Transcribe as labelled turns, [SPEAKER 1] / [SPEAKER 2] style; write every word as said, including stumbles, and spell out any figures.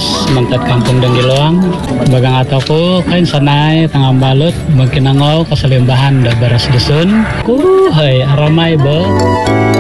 [SPEAKER 1] Terus mentet kampung Denggiloang bagang atoku kain sanai tengah balut mungkin nangau keselimbahan da beras dusun ku hai ramai be